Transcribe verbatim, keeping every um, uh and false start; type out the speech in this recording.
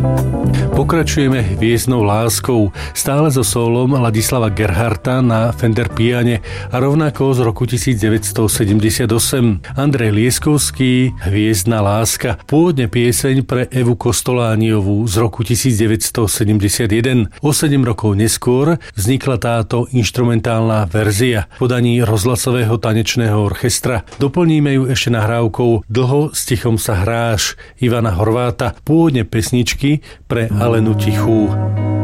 Pokračujeme hviezdnou láskou, stále so sólom Ladislava Gerharta na Fender piane a rovnako z roku devätnásťsedemdesiatosem. Andrej Lieskovský, Hviezdna láska, pôvodne pieseň pre Evu Kostolániovú z roku devätnásťsedemdesiatjeden. O sedem rokov neskôr vznikla táto inštrumentálna verzia v podaní rozhlasového tanečného orchestra. Doplníme ju ešte nahrávkou Dlho s tichom sa hráš Ivana Horváta, pôvodne pesničky pre Alenu Tichú.